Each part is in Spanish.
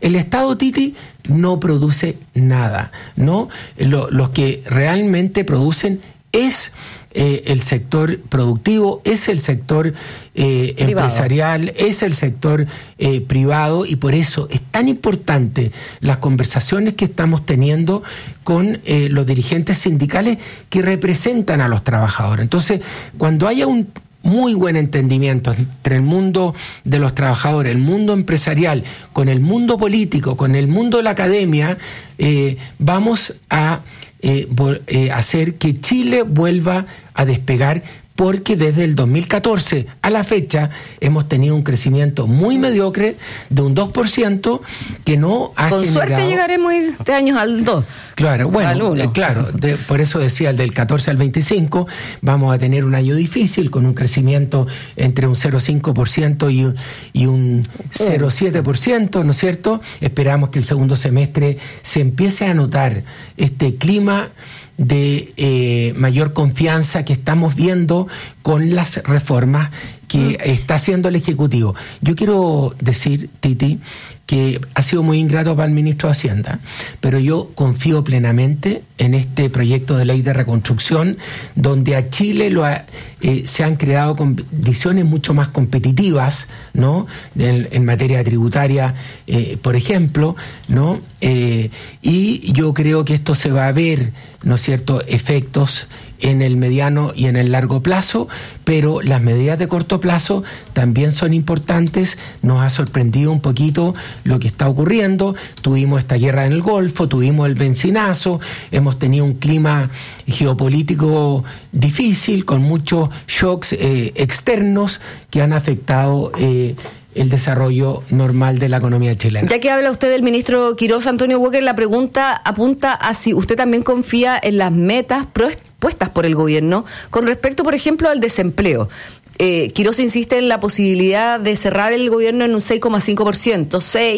El Estado, Titi, no produce nada, ¿no? Los que realmente producen es el sector productivo, es el sector empresarial, es el sector privado, y por eso es tan importante las conversaciones que estamos teniendo con los dirigentes sindicales que representan a los trabajadores. Entonces, cuando haya un muy buen entendimiento entre el mundo de los trabajadores, el mundo empresarial, con el mundo político, con el mundo de la academia, vamos a hacer que Chile vuelva a despegar, porque desde el 2014 a la fecha hemos tenido un crecimiento muy mediocre de un 2% que no ha generado... Con suerte llegaremos este año al 2. Claro, bueno, por eso decía, del 14 al 25 vamos a tener un año difícil, con un crecimiento entre un 0,5% y un 0,7%, ¿no es cierto? Esperamos que el segundo semestre se empiece a notar este clima de mayor confianza que estamos viendo con las reformas que está haciendo el Ejecutivo. Yo quiero decir, Titi, que ha sido muy ingrato para el ministro de Hacienda, pero yo confío plenamente en este proyecto de ley de reconstrucción, donde a Chile se han creado condiciones mucho más competitivas, ¿no? En materia tributaria, por ejemplo, ¿no? Y yo creo que esto se va a ver, ¿no es cierto?, efectos en el mediano y en el largo plazo, pero las medidas de corto plazo también son importantes. Nos ha sorprendido un poquito lo que está ocurriendo. Tuvimos esta guerra en el Golfo, tuvimos el bencinazo, hemos tenido un clima geopolítico difícil, con muchos shocks externos que han afectado el desarrollo normal de la economía chilena. Ya que habla usted del ministro Quirós, Antonio Walker, la pregunta apunta a si usted también confía en las metas puestas por el gobierno con respecto, por ejemplo, al desempleo. Quirós insiste en la posibilidad de cerrar el gobierno en un 6,5%,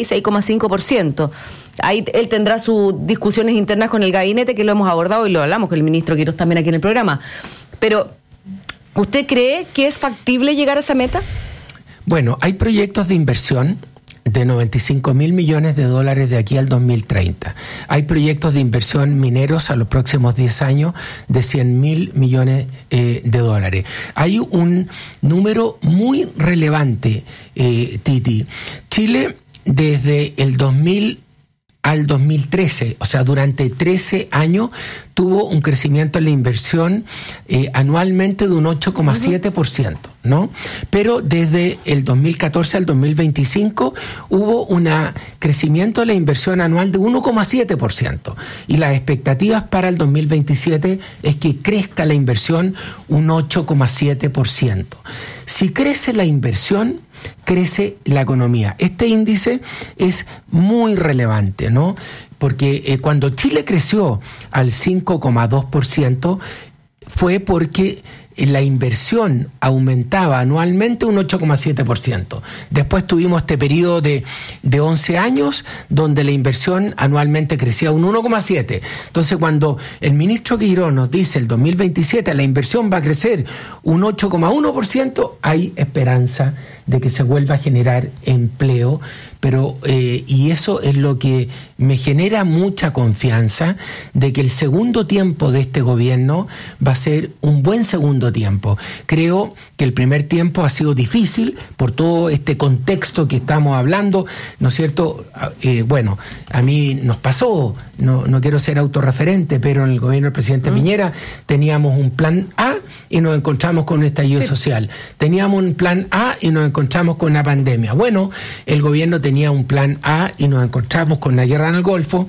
6,5%. Ahí él tendrá sus discusiones internas con el gabinete, que lo hemos abordado y lo hablamos con el ministro Quirós también aquí en el programa. Pero, ¿usted cree que es factible llegar a esa meta? Bueno, hay proyectos de inversión de 95.000 millones de dólares de aquí al 2030. Hay proyectos de inversión mineros a los próximos 10 años de 100.000 millones de dólares. Hay un número muy relevante, Titi. Chile, desde el 2000 al 2013, o sea, durante 13 años, tuvo un crecimiento en la inversión anualmente de un 8,7%, ¿no? Pero desde el 2014 al 2025 hubo un crecimiento de la inversión anual de 1,7%. Y las expectativas para el 2027 es que crezca la inversión un 8,7%. Si crece la inversión, crece la economía. Este índice es muy relevante, ¿no? Porque cuando Chile creció al 5,2% fue porque la inversión aumentaba anualmente un 8,7%. Después tuvimos este periodo de 11 años donde la inversión anualmente crecía un 1,7%. Entonces, cuando el ministro Quirós nos dice el 2027 la inversión va a crecer un 8,1%, hay esperanza de que se vuelva a generar empleo, pero y eso es lo que me genera mucha confianza de que el segundo tiempo de este gobierno va a ser un buen segundo tiempo. Creo que el primer tiempo ha sido difícil por todo este contexto que estamos hablando, ¿no es cierto? Bueno, a mí nos pasó, no quiero ser autorreferente, pero en el gobierno del presidente Piñera teníamos un plan A y nos encontramos con un estallido social. Teníamos un plan A y nos encontramos con una pandemia. Bueno, el gobierno tenía un plan A y nos encontramos con la guerra en el Golfo,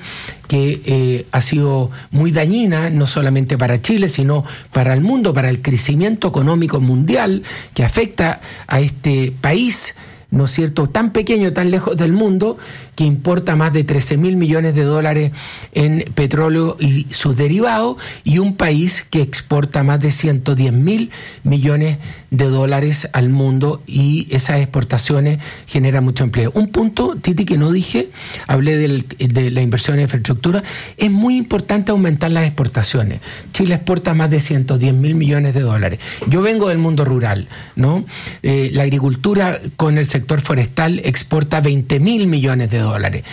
que ha sido muy dañina, no solamente para Chile, sino para el mundo, para el crecimiento económico mundial, que afecta a este país, ¿no es cierto?, tan pequeño, tan lejos del mundo, que importa más de 13.000 millones de dólares en petróleo y sus derivados, y un país que exporta más de 110.000 millones de dólares al mundo, y esas exportaciones generan mucho empleo. Un punto, Titi, que no dije, hablé de la inversión en infraestructura, es muy importante aumentar las exportaciones. Chile exporta más de 110.000 millones de dólares. Yo vengo del mundo rural, ¿no? La agricultura con el sector forestal exporta 20.000 millones de dólares.